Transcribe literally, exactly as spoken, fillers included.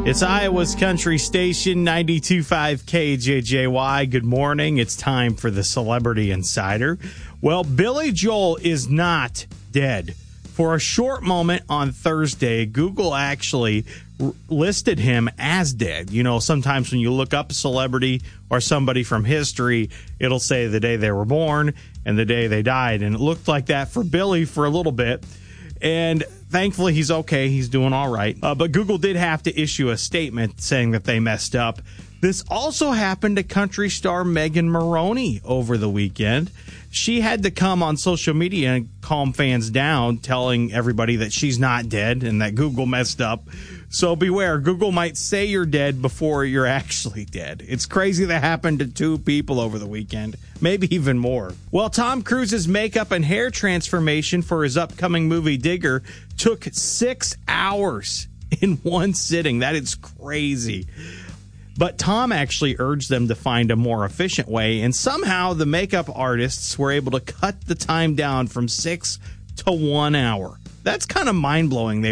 It's Iowa's country station, ninety-two point five K J J Y. Good morning. It's time for the Celebrity Insider. Well, Billy Joel is not dead. For a short moment on Thursday, Google actually r- listed him as dead. You know, sometimes when you look up a celebrity or somebody from history, it'll say the day they were born and the day they died. And it looked like that for Billy for a little bit. And thankfully, he's okay. He's doing all right. Uh, but Google did have to issue a statement saying that they messed up. This also happened to country star Megan Maroney over the weekend. She had to come on social media and calm fans down, telling everybody that she's not dead and that Google messed up. So beware, Google might say you're dead before you're actually dead. It's crazy that happened to two people over the weekend, maybe even more. Well, Tom Cruise's makeup and hair transformation for his upcoming movie Digger took six hours in one sitting. That is crazy. But Tom actually urged them to find a more efficient way, and somehow the makeup artists were able to cut the time down from six to one hour. That's kind of mind-blowing. They